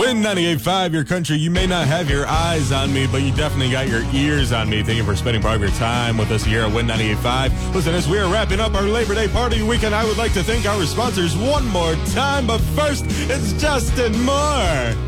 Win 98.5, your country. You may not have your eyes on me, but you definitely got your ears on me. Thank you for spending part of your time with us here at Win 98.5. Listen, as we are wrapping up our Labor Day party weekend, I would like to thank our sponsors one more time. But first, it's Justin Moore.